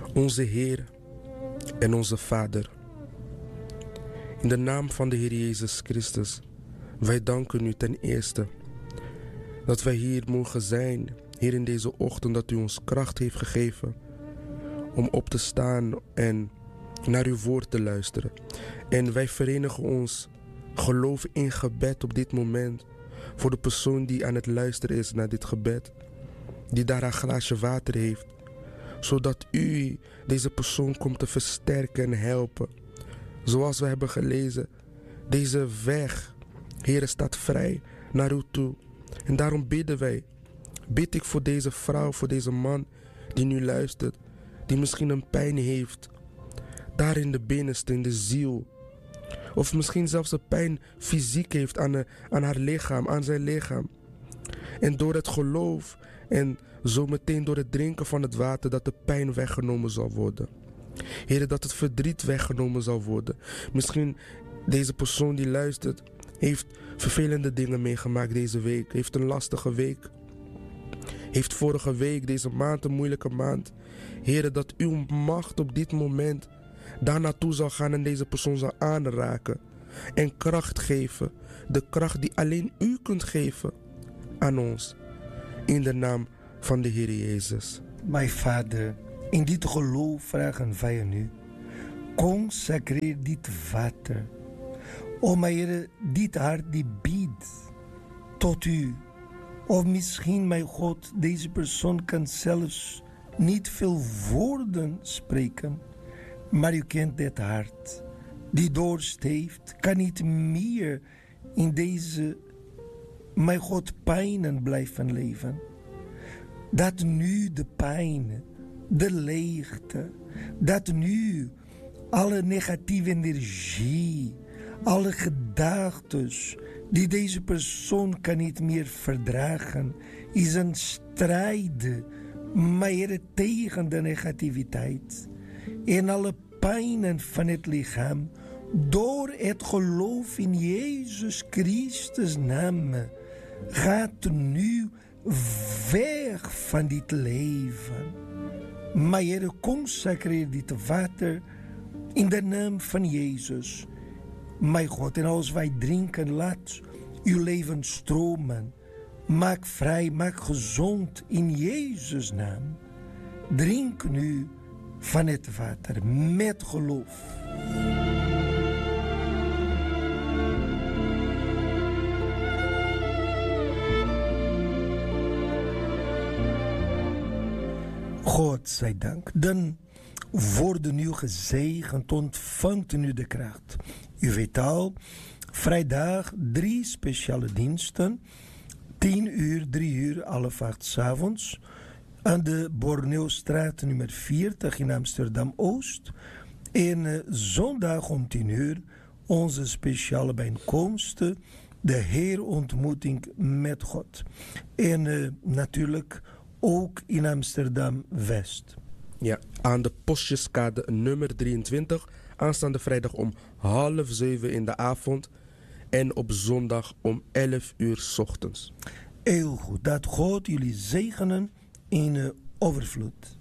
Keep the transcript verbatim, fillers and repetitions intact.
Onze Heer en onze Vader, in de naam van de Heer Jezus Christus, wij danken u ten eerste dat wij hier mogen zijn, hier in deze ochtend, dat u ons kracht heeft gegeven om op te staan en naar uw woord te luisteren. En wij verenigen ons geloof in gebed op dit moment voor de persoon die aan het luisteren is naar dit gebed, die daar een glaasje water heeft, zodat u deze persoon komt te versterken en helpen. Zoals we hebben gelezen, deze weg, Heere, staat vrij naar u toe. En daarom bidden wij, bid ik voor deze vrouw, voor deze man die nu luistert, die misschien een pijn heeft, daar in de binnenste, in de ziel. Of misschien zelfs een pijn fysiek heeft aan, de, aan haar lichaam, aan zijn lichaam. En door het geloof en zometeen door het drinken van het water, dat de pijn weggenomen zal worden. Heere, dat het verdriet weggenomen zal worden. Misschien deze persoon die luistert, heeft vervelende dingen meegemaakt deze week. Heeft een lastige week. Heeft vorige week, deze maand, een moeilijke maand. Heere, dat uw macht op dit moment daar naartoe zal gaan en deze persoon zal aanraken. En kracht geven. De kracht die alleen u kunt geven aan ons. In de naam van de Heer Jezus. Mijn Vader, in dit geloof vragen wij aan u. Consecreer dit water. O mijn Heer, dit hart die biedt tot u. Of misschien, mijn God, deze persoon kan zelfs niet veel woorden spreken. Maar u kent dit hart. Die dorst heeft, kan niet meer in deze, mijn God, pijnen blijven leven. Dat nu de pijn, de leegte, dat nu alle negatieve energie, alle gedachten die deze persoon kan niet meer verdragen, is een strijd, maar tegen de negativiteit. En alle pijnen van het lichaam, door het geloof in Jezus Christus naam, gaat nu weg van dit leven. Maar Heer, consecreer dit water in de naam van Jezus. Mijn God, en als wij drinken, laat uw leven stromen. Maak vrij, maak gezond in Jezus naam. Drink nu van het water met geloof. God zij dank. Dan worden nu gezegend, ontvangt nu de kracht. U weet al, vrijdag drie speciale diensten. tien uur, drie uur, half acht 's avonds. Aan de Borneostraat nummer veertig in Amsterdam-Oost. En uh, zondag om tien uur onze speciale bijeenkomsten. De heerontmoeting met God. En uh, natuurlijk ook in Amsterdam-West. Ja, aan de Postjeskade nummer drieëntwintig. Aanstaande vrijdag om half zeven in de avond. En op zondag om elf uur 's ochtends. Heel goed. Dat God jullie zegenen in uh, overvloed.